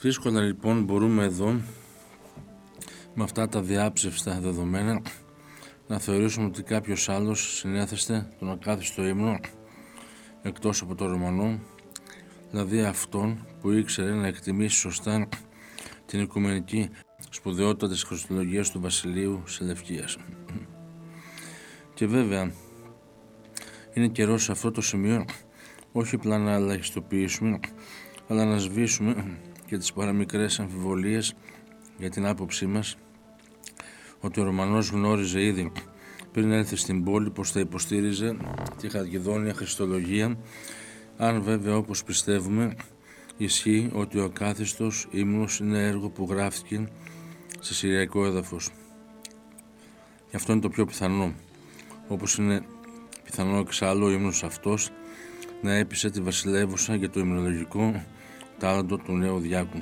Δύσκολα λοιπόν μπορούμε εδώ, με αυτά τα διάψευστα δεδομένα, να θεωρήσουμε ότι κάποιος άλλος συνέθεστε τον ακάθιστο ύμνο εκτός από τον Ρωμανό, δηλαδή αυτόν που ήξερε να εκτιμήσει σωστά την οικουμενική σπουδαιότητα της Χριστολογίας του Βασιλείου Σελευκίας. Και βέβαια είναι καιρός σε αυτό το σημείο όχι απλά να ελαχιστοποιήσουμε, αλλά να σβήσουμε και τις παραμικρές αμφιβολίες για την άποψή μας ότι ο Ρωμανός γνώριζε ήδη πριν έλθει στην πόλη πως θα υποστήριζε τη Χαλκιδόνια Χριστολογία, αν βέβαια όπως πιστεύουμε ισχύει ότι ο ακάθιστος ύμνος είναι έργο που γράφτηκε σε συριακό έδαφος. Γι' αυτό είναι το πιο πιθανό, όπως είναι πιθανό εξάλλου ο ύμνος αυτός να έπεισε τη βασιλεύουσα για το υμνολογικό τάλαντο του νέου διάκου.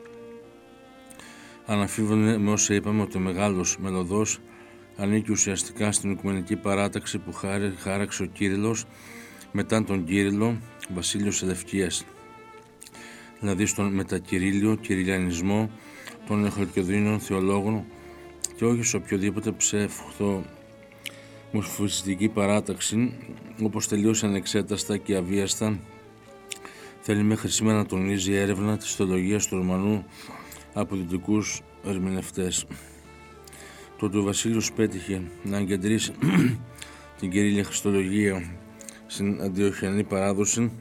Αναφίβολε με όσα είπαμε ότι ο μεγάλος μελωδός ανήκει ουσιαστικά στην οικουμενική παράταξη που χάραξε ο Κύριλλος μετά τον Κύριλλο Βασίλειο Σελευκίας, δηλαδή στον μετακυρίλιο κυριλιανισμό των Χαλκιδόνιων θεολόγων και όχι σε οποιοδήποτε ψεύτο μορφιστική παράταξη, όπως τελείως ανεξέταστα και αβίαστα θέλει μέχρι σήμερα να τονίζει η έρευνα της θεολογίας του Ρωμανού από δυτικούς ερμηνευτές. Το ότι ο Βασίλειος πέτυχε να εγκεντρήσει την κυρίλια Χριστολογία στην αντιοχιανή παράδοση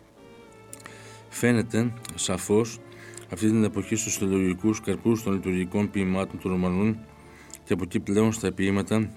φαίνεται σαφώς αυτή την εποχή στους θεολογικούς καρπούς των λειτουργικών ποιημάτων του Ρωμανού και από εκεί πλέον στα ποίηματα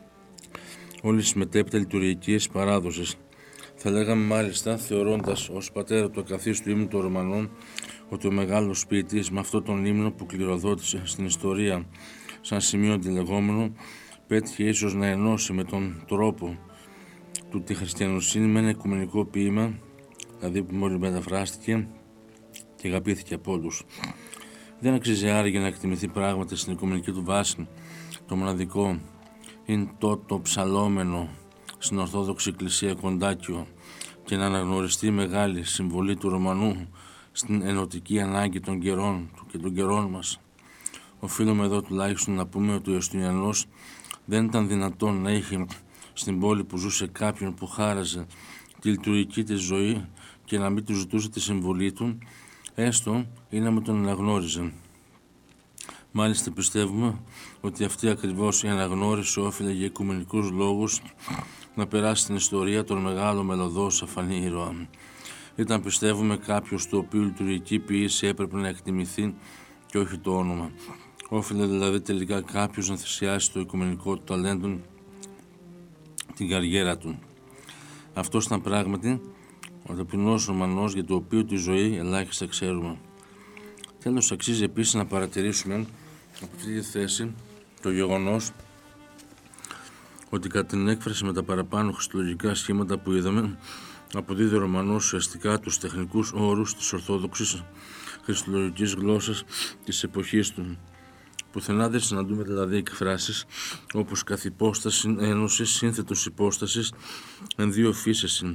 όλης της μετέπειτα λειτουργικής παράδοσης. Θα λέγαμε μάλιστα, θεωρώντας ως πατέρα του ακαθίστου ύμνου των Ρωμανών, ότι ο μεγάλος ποιητής με αυτόν τον ύμνο που κληροδότησε στην ιστορία σαν σημείο αντιλεγόμενο πέτυχε ίσως να ενώσει με τον τρόπο του τη χριστιανοσύνη με ένα οικουμενικό ποίημα, δηλαδή που μόλις μεταφράστηκε και αγαπήθηκε από όλους. Δεν αξίζει άραγε να εκτιμηθεί πράγματι στην οικουμενική του βάση το μοναδικό είναι το ψαλόμενο στην Ορθόδοξη Εκκλησία κοντάκιο και να αναγνωριστεί η μεγάλη συμβολή του Ρωμανού στην ενωτική ανάγκη των καιρών του και των καιρών μας. Οφείλουμε εδώ τουλάχιστον να πούμε ότι ο Ιωστινιανός δεν ήταν δυνατόν να είχε στην πόλη που ζούσε κάποιον που χάραζε τη λειτουργική της ζωή και να μην του ζητούσε τη συμβολή του, έστω ή να μην τον αναγνώριζε. Μάλιστα πιστεύουμε ότι αυτή ακριβώς η αναγνώριση όφιλε για οικουμενικούς λόγους να περάσει στην ιστορία τον μεγάλο μελωδό αφανή ήρωα. Ήταν πιστεύουμε κάποιος του οποίου η λειτουργική ποιήση έπρεπε να εκτιμηθεί και όχι το όνομα. Όφιλε δηλαδή τελικά κάποιος να θυσιάσει το οικουμενικό του ταλέντο, την καριέρα του. Αυτός ήταν πράγματι ο ταπεινός Ρωμανός για το οποίο τη ζωή ελάχιστα ξέρουμε. Τέλος, αξίζει επίσης να παρατηρήσουμε από αυτή τη θέση το γεγονός ότι κατά την έκφραση με τα παραπάνω χριστολογικά σχήματα που είδαμε αποδίδει ο Ρωμανός ουσιαστικά τους τεχνικούς όρους της ορθόδοξης χριστολογικής γλώσσας της εποχής του. Πουθενά δεν συναντούμε δηλαδή εκφράσεις όπως καθ' υπόσταση ένωσης, σύνθετος υπόστασης, εν δύο φύσες.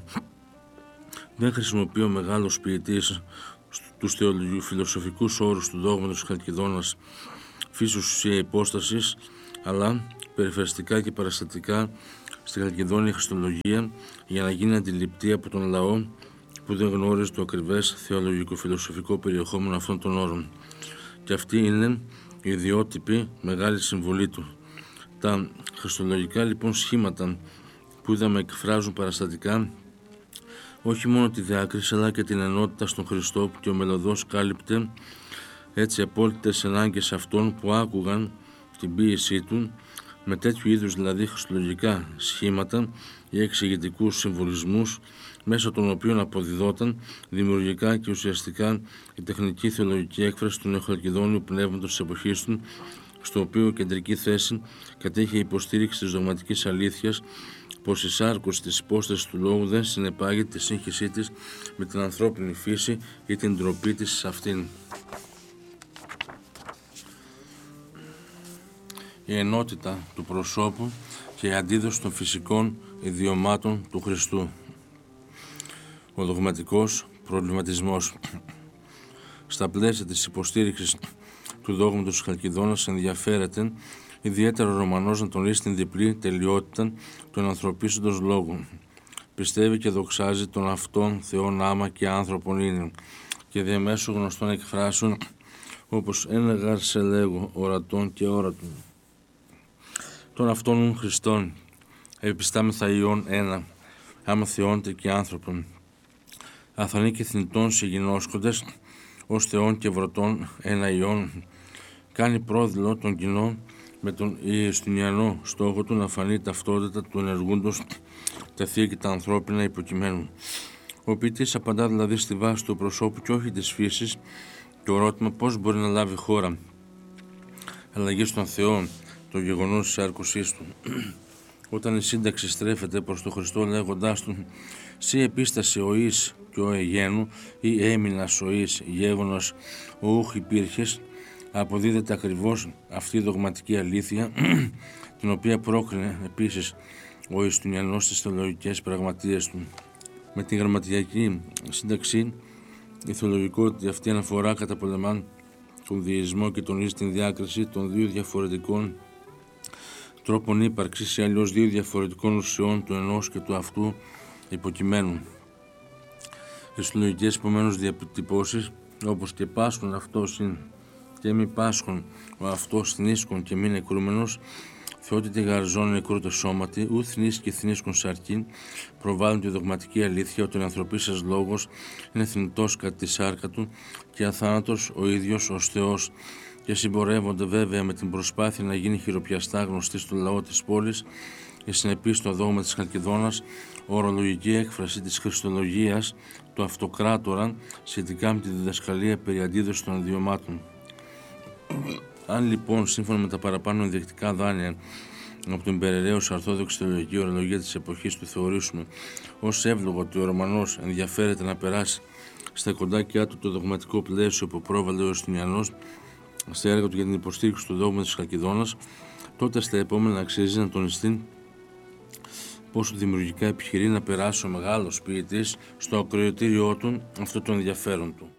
Δεν χρησιμοποιεί ο μεγάλος ποιητής τους φιλοσοφικούς όρους του δόγματος Χαλκιδόνας φύσης ουσία υπόστασης, αλλά περιφερεστικά και παραστατικά στη Χαλκιδόνια Χριστολογία για να γίνει αντιληπτή από τον λαό που δεν γνώριζε το ακριβές θεολογικό-φιλοσοφικό περιεχόμενο αυτών των όρων. Και αυτή είναι η ιδιότυπη μεγάλη συμβολή του. Τα χριστολογικά λοιπόν σχήματα που είδαμε εκφράζουν παραστατικά όχι μόνο τη διάκριση αλλά και την ενότητα στον Χριστό που και ο μελωδός κάλυπτε έτσι απόλυτες ανάγκες αυτών που άκουγαν την ποίησή του με τέτοιου είδους δηλαδή χριστολογικά σχήματα ή εξηγητικούς συμβολισμούς μέσω των οποίων αποδιδόταν δημιουργικά και ουσιαστικά η τεχνική θεολογική έκφραση του νεοχαλκιδόνιου πνεύματος της εποχής του, στο οποίο κεντρική θέση κατέχει η υποστήριξη της δογματικής αλήθειας πως η σάρκωση της υπόστασης του λόγου δεν συνεπάγεται τη σύγχυσή της με την ανθρώπινη φύση ή την ντροπή της σε αυτήν. Η ενότητα του προσώπου και η αντίδοση των φυσικών ιδιωμάτων του Χριστού. Ο δογματικός προβληματισμός. Στα πλαίσια της υποστήριξης του δόγματος της Χαλκιδόνας ενδιαφέρεται ιδιαίτερα ο Ρωμανός να τονίσει την διπλή τελειότητα του ανθρωπίσαντος λόγου. Πιστεύει και δοξάζει τον αυτόν Θεόν άμα και άνθρωπον είναι και διαμέσου γνωστών εκφράσεων όπως ένα γάρ σε λέγω ορατών και όρατων. Τον αυτόν Χριστόν επιστάμεθα ιών ένα άμα θεώνται και άνθρωπον. Αθανή και θνητών σε γινώσκοντες ως θεών και βρωτών ένα ιών κάνει πρόδειλο τον κοινό με τον ιεστινιανό στόχο του να φανεί ταυτότητα του ενεργούντος τα θεία και τα ανθρώπινα υποκειμένου. Ο ποιητής απαντά δηλαδή στη βάση του προσώπου και όχι της φύσης το ερώτημα πώς μπορεί να λάβει χώρα αλλαγή στον Θεό το γεγονός της άρκωσής του. Όταν η σύνταξη στρέφεται προς τον Χριστό λέγοντάς του «Σύ επίσταση ο εις και ο εγένου» ή «Έμεινας ο εις γεύωνας ο ούχ υπήρχες», αποδίδεται ακριβώς αυτή η δογματική αλήθεια την οποία πρόκρινε επίσης ο Ιουστινιανός στις θεολογικές πραγματείες του. Με τη γραμματιακή σύνταξη η θεολογικότητα αυτή αναφορά καταπολεμά τον διεισμό και τονίζει την διάκριση των δύο διαφορετικών τρόπων ύπαρξης ή αλλιώς δύο διαφορετικών ουσιών του ενός και του αυτού υποκειμένου. Οι συλλογικές επομένως διατυπώσεις όπως και πάσχουν αυτός είναι και μη πάσχουν ο αυτός θνίσκον και μη νεκρούμενος θεότητε γαριζόν νεκρούτε σώματι ου θνίσκει και θνίσκουν σαρκήν προβάλλουν τη δογματική αλήθεια ότι ο ανθρωπίσας λόγος είναι θνητός κατά τη σάρκα του και αθάνατος ο ίδιος ως Θεός και συμπορεύονται βέβαια με την προσπάθεια να γίνει χειροπιαστά γνωστή στο λαό της πόλης και συνεπής στο δόγμα της Χαλκιδόνας ορολογική έκφραση της χριστολογίας του αυτοκράτορα σχετικά με τη διδασκαλία περί αντίδοσης των ιδιωμάτων. Αν λοιπόν σύμφωνα με τα παραπάνω ενδεικτικά δάνεια από την περιραίωση ορθόδοξη θεολογική ορολογία της εποχής του θεωρήσουμε ως εύλογο ότι ο Ρωμανός ενδιαφέρεται να περάσει στα κοντάκια του το δογματικό πλαίσιο που πρόβαλε ο Ιουστινιανός στα έργα του για την υποστήριξη του δόγματος της Χαλκιδόνας, τότε στα επόμενα αξίζει να τονιστεί πόσο δημιουργικά επιχειρεί να περάσει ο μεγάλος ποιητής στο ακροατήριό του αυτό το ενδιαφέρον του.